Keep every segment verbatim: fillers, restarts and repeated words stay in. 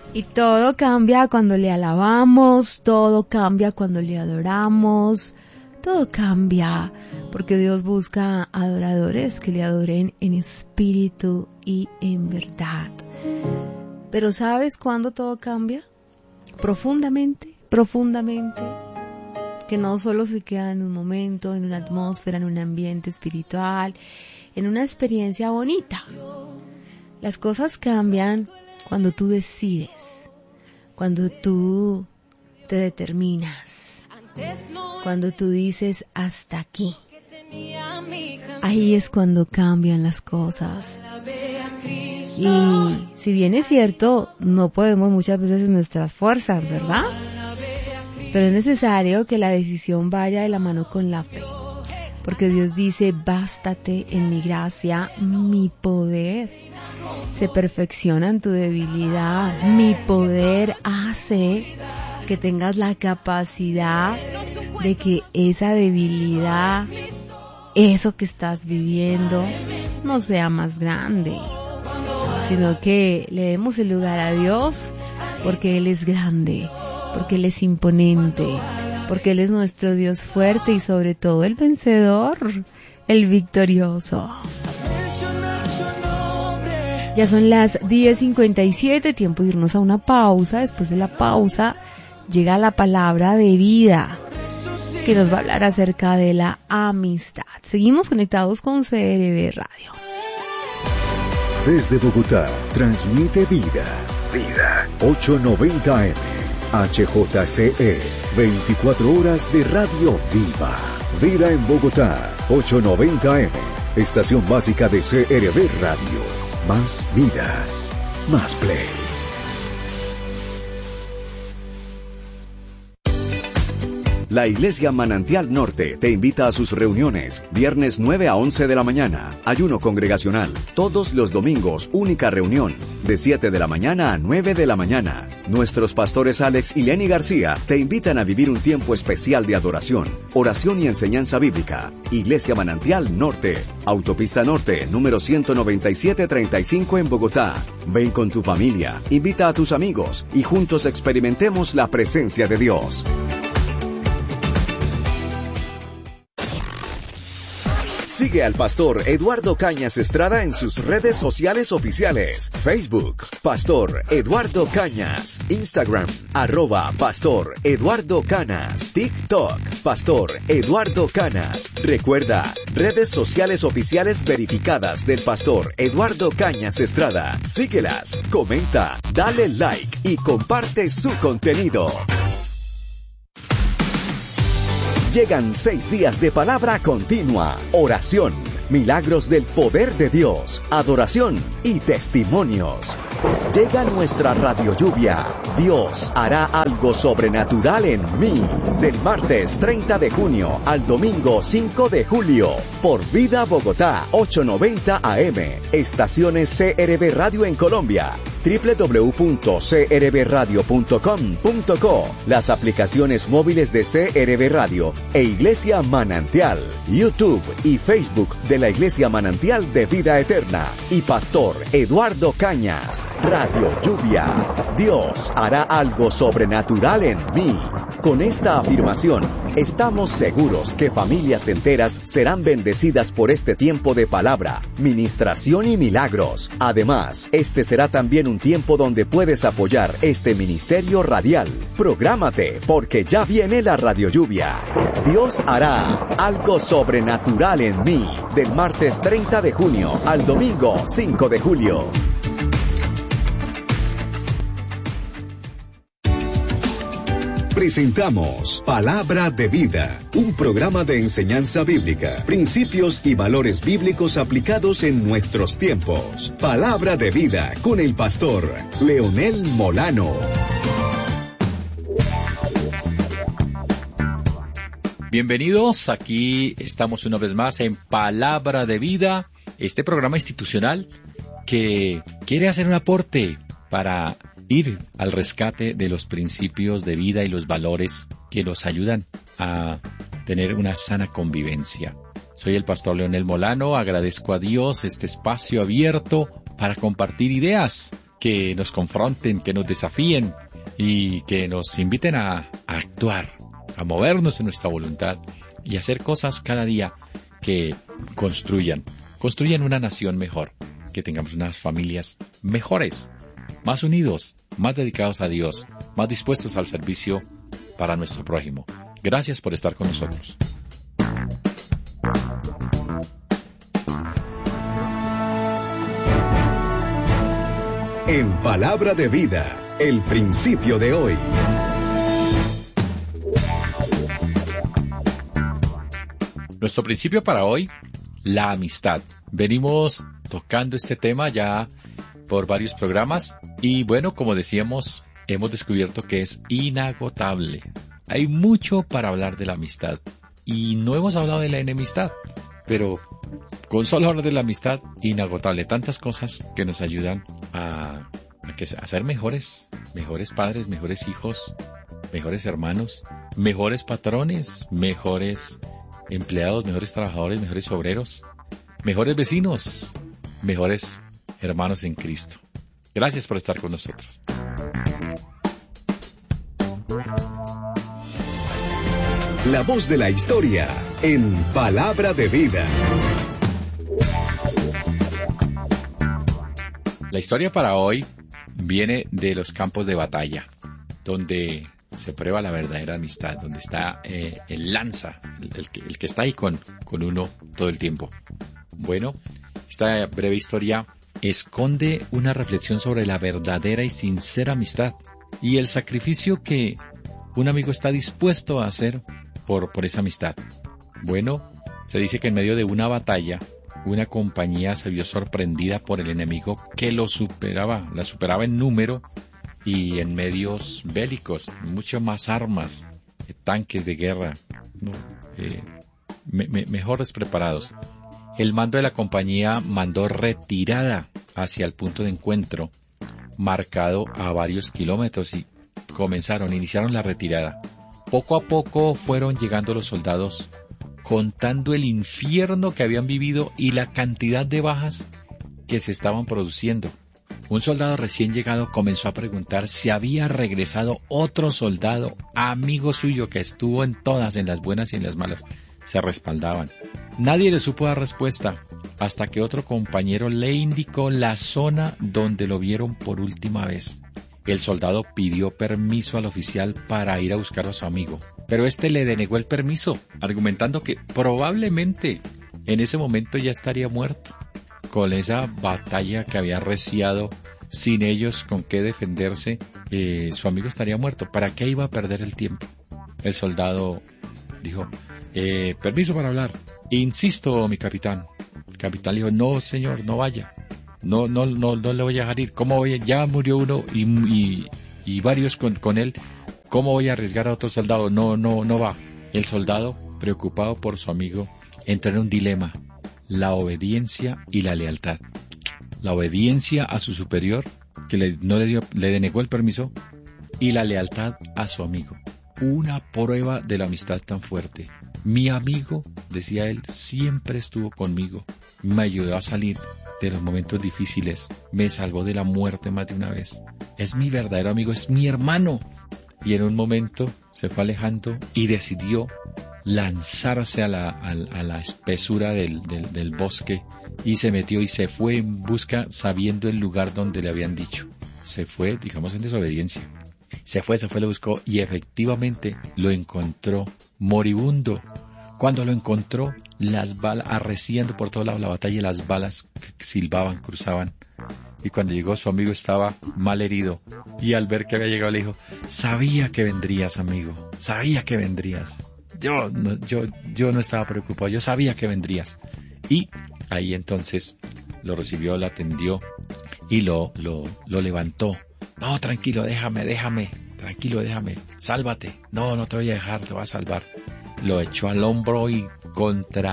Y todo cambia cuando le alabamos, todo cambia cuando le adoramos, todo cambia porque Dios busca adoradores que le adoren en espíritu y en verdad. Pero ¿sabes cuándo todo cambia? Profundamente, profundamente. Que no solo se queda en un momento, en una atmósfera, en un ambiente espiritual, en una experiencia bonita. Las cosas cambian cuando tú decides, cuando tú te determinas, cuando tú dices hasta aquí. Ahí es cuando cambian las cosas. Y si bien es cierto, no podemos muchas veces en nuestras fuerzas, ¿verdad? Pero es necesario que la decisión vaya de la mano con la fe. Porque Dios dice, bástate en mi gracia, mi poder se perfecciona en tu debilidad. Mi poder hace que tengas la capacidad de que esa debilidad, eso que estás viviendo, no sea más grande, sino que le demos el lugar a Dios, porque Él es grande, porque Él es imponente, porque Él es nuestro Dios fuerte y sobre todo el vencedor, el victorioso. Ya son las diez cincuenta y siete, tiempo de irnos a una pausa. Después de la pausa llega la palabra de vida, que nos va a hablar acerca de la amistad. Seguimos conectados con C R B Radio. Desde Bogotá, transmite Vida, Vida, ochocientos noventa A M, H J C E, veinticuatro horas de radio viva. Vida en Bogotá, ochocientos noventa A M, estación básica de C R B Radio. Más vida, más play. La Iglesia Manantial Norte te invita a sus reuniones, viernes nueve a once de la mañana, ayuno congregacional, todos los domingos, única reunión, de siete de la mañana a nueve de la mañana. Nuestros pastores Alex y Lenny García te invitan a vivir un tiempo especial de adoración, oración y enseñanza bíblica. Iglesia Manantial Norte, Autopista Norte, número ciento noventa y siete treinta y cinco en Bogotá. Ven con tu familia, invita a tus amigos y juntos experimentemos la presencia de Dios. Sigue al pastor Eduardo Cañas Estrada en sus redes sociales oficiales. Facebook, Pastor Eduardo Cañas. Instagram, arroba Pastor Eduardo Canas. TikTok, Pastor Eduardo Canas. Recuerda, redes sociales oficiales verificadas del pastor Eduardo Cañas Estrada. Síguelas, comenta, dale like y comparte su contenido. Llegan seis días de palabra continua, oración, milagros del poder de Dios, adoración y testimonios. Llega nuestra radio lluvia. Dios hará algo sobrenatural en mí. Del martes treinta de junio al domingo cinco de julio. Por Vida Bogotá, ochocientos noventa A M. Estaciones C R B Radio en Colombia. doble u doble u doble u punto c r b radio punto com punto co. Las aplicaciones móviles de C R B Radio e Iglesia Manantial. YouTube y Facebook de la Iglesia Manantial de Vida Eterna. Y Pastor Eduardo Cañas. Radio Lluvia. Dios hará algo sobrenatural en mí. Con esta afirmación, estamos seguros que familias enteras serán bendecidas por este tiempo de palabra, ministración y milagros. Además, este será también un tiempo donde puedes apoyar este ministerio radial. Prográmate, porque ya viene la Radio Lluvia. Dios hará algo sobrenatural en mí. Del martes treinta de junio al domingo cinco de julio. Presentamos Palabra de Vida, un programa de enseñanza bíblica, principios y valores bíblicos aplicados en nuestros tiempos. Palabra de Vida con el pastor Leonel Molano. Bienvenidos, aquí estamos una vez más en Palabra de Vida, este programa institucional que quiere hacer un aporte para ir al rescate de los principios de vida y los valores que nos ayudan a tener una sana convivencia. Soy el pastor Leonel Molano, agradezco a Dios este espacio abierto para compartir ideas que nos confronten, que nos desafíen y que nos inviten a, a actuar, a movernos en nuestra voluntad y hacer cosas cada día que construyan, construyan una nación mejor, que tengamos unas familias mejores, más unidos, más dedicados a Dios, más dispuestos al servicio para nuestro prójimo. Gracias por estar con nosotros. En Palabra de Vida, el principio de hoy. Nuestro principio para hoy, la amistad. Venimos tocando este tema ya por varios programas y bueno, como decíamos, hemos descubierto que es inagotable. Hay mucho para hablar de la amistad y no hemos hablado de la enemistad, pero con solo hablar de la amistad, inagotable. Tantas cosas que nos ayudan a, a, que, a ser mejores, mejores padres, mejores hijos, mejores hermanos, mejores patrones, mejores empleados, mejores trabajadores, mejores obreros, mejores vecinos, mejores hermanos en Cristo. Gracias por estar con nosotros. La voz de la historia en Palabra de Vida. La historia para hoy viene de los campos de batalla, donde se prueba la verdadera amistad, donde está eh, el lanza, el, el, que, el que está ahí con, con uno todo el tiempo. Bueno, esta breve historia esconde una reflexión sobre la verdadera y sincera amistad y el sacrificio que un amigo está dispuesto a hacer por, por esa amistad. Bueno, se dice que en medio de una batalla, una compañía se vio sorprendida por el enemigo que lo superaba, la superaba en número y en medios bélicos, mucho más armas, eh, tanques de guerra, ¿no? eh, me, me, mejores preparados. El mando de la compañía mandó retirada hacia el punto de encuentro, marcado a varios kilómetros, y comenzaron, iniciaron la retirada. Poco a poco fueron llegando los soldados, contando el infierno que habían vivido y la cantidad de bajas que se estaban produciendo. Un soldado recién llegado comenzó a preguntar si había regresado otro soldado, amigo suyo, que estuvo en todas, en las buenas y en las malas. Se respaldaban. Nadie le supo dar respuesta, hasta que otro compañero le indicó la zona donde lo vieron por última vez. El soldado pidió permiso al oficial para ir a buscar a su amigo, pero este le denegó el permiso, argumentando que probablemente en ese momento ya estaría muerto. Con esa batalla que había arreciado, sin ellos con qué defenderse, eh, su amigo estaría muerto. ¿Para qué iba a perder el tiempo? El soldado dijo, eh, permiso para hablar. Insisto, mi capitán. El capitán le dijo, no señor, no vaya. No, no, no, no le voy a dejar ir. ¿Cómo voy a? Ya murió uno y, y, y varios con, con él. ¿Cómo voy a arriesgar a otro soldado? No, no, no va. El soldado, preocupado por su amigo, entró en un dilema. La obediencia y la lealtad. La obediencia a su superior, que le, no le, dio, le denegó el permiso, y la lealtad a su amigo. Una prueba de la amistad tan fuerte. Mi amigo, decía él, siempre estuvo conmigo, me ayudó a salir de los momentos difíciles, me salvó de la muerte más de una vez. Es mi verdadero amigo, es mi hermano. Y en un momento se fue alejando y decidió lanzarse a la, a, a la espesura del, del, del bosque, y se metió y se fue en busca, sabiendo el lugar donde le habían dicho. Se fue, digamos, en desobediencia. Se fue, se fue, lo buscó y efectivamente lo encontró moribundo. Cuando lo encontró, las balas, arreciando por todos lados la batalla, las balas silbaban, cruzaban. Y cuando llegó, su amigo estaba mal herido. Y al ver que había llegado, le dijo, sabía que vendrías, amigo, sabía que vendrías. Yo no, yo, yo no estaba preocupado, yo sabía que vendrías. Y ahí entonces lo recibió, lo atendió y lo, lo, lo levantó. No, tranquilo, déjame, déjame, tranquilo, déjame, sálvate. No, no te voy a dejar, te voy a salvar. Lo echó al hombro y contra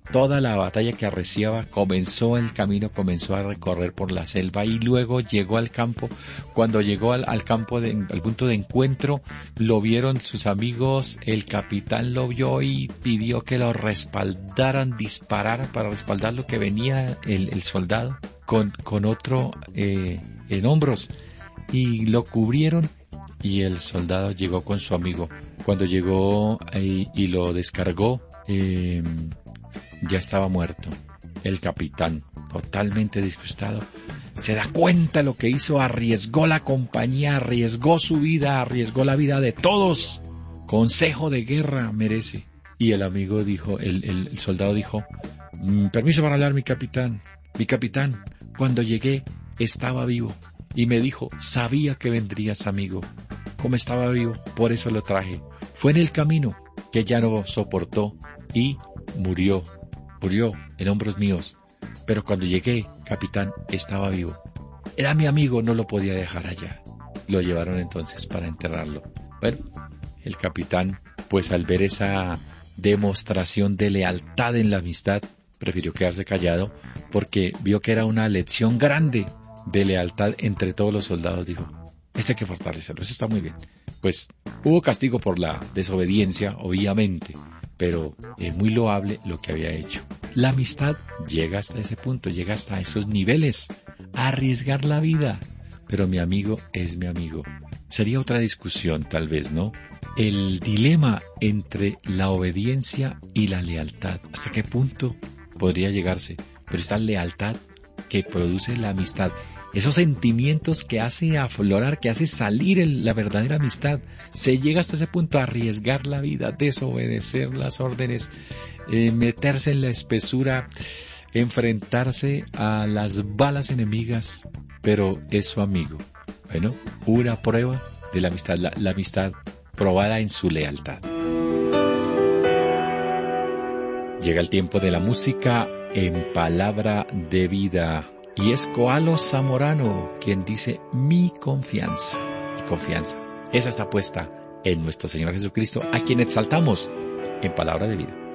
toda la batalla que arreciaba, comenzó el camino, comenzó a recorrer por la selva y luego llegó al campo. Cuando llegó al, al campo, de, al punto de encuentro, lo vieron sus amigos, el capitán lo vio y pidió que lo respaldaran, dispararan para respaldar lo que venía el, el soldado con, con otro eh, en hombros, y lo cubrieron y el soldado llegó con su amigo. Cuando llegó y, y lo descargó, eh, ya estaba muerto. El capitán, totalmente disgustado, se da cuenta de lo que hizo, arriesgó la compañía, arriesgó su vida, arriesgó la vida de todos. Consejo de guerra merece. Y el amigo dijo, el, el, el soldado dijo, permiso para hablar, mi capitán. Mi capitán, cuando llegué estaba vivo y me dijo, sabía que vendrías, amigo. Como estaba vivo, por eso lo traje. Fue en el camino que ya no soportó y murió. Murió en hombros míos, pero cuando llegué, capitán, estaba vivo. Era mi amigo, no lo podía dejar allá. Lo llevaron entonces para enterrarlo. Bueno, el capitán, pues al ver esa demostración de lealtad en la amistad, prefirió quedarse callado porque vio que era una lección grande de lealtad entre todos los soldados. Dijo, esto hay que fortalecerlo, eso está muy bien. Pues hubo castigo por la desobediencia, obviamente, pero es muy loable lo que había hecho. La amistad llega hasta ese punto, llega hasta esos niveles, a arriesgar la vida. Pero mi amigo es mi amigo. Sería otra discusión, tal vez, ¿no? El dilema entre la obediencia y la lealtad. ¿Hasta qué punto podría llegarse? Pero esta lealtad que produce la amistad, esos sentimientos que hace aflorar, que hace salir el, la verdadera amistad, se llega hasta ese punto a arriesgar la vida, desobedecer las órdenes, eh, meterse en la espesura, enfrentarse a las balas enemigas, pero es su amigo. Bueno, una prueba de la amistad, la, la amistad probada en su lealtad. Llega el tiempo de la música en Palabra de Vida. Y es Koalo Zamorano quien dice, mi confianza, mi confianza. Esa está puesta en nuestro Señor Jesucristo, a quien exaltamos en Palabra de Vida.